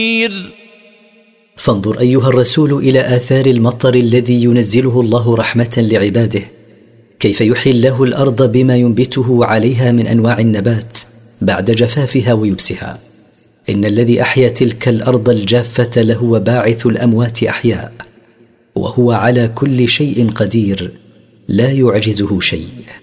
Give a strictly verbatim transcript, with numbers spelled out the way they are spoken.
فانظر أيها الرسول إلى آثار المطر الذي ينزله الله رحمة لعباده، كيف يحيي الله الأرض بما ينبته عليها من أنواع النبات بعد جفافها ويبسها. إن الذي أحيا تلك الأرض الجافة لهو باعث الأموات أحياء، وهو على كل شيء قدير لا يعجزه شيء.